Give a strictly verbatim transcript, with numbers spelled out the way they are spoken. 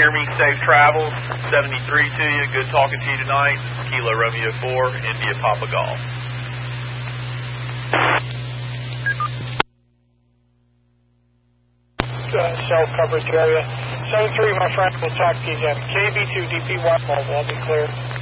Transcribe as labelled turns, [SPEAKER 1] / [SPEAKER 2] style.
[SPEAKER 1] hear me? Safe travels. seventy-three to you. Good talking to you tonight. Kilo Romeo four, India Papa Golf.
[SPEAKER 2] Uh, cell coverage area. seven three, my friend, will talk to you again. K B two D P Y mobile, I'll be clear.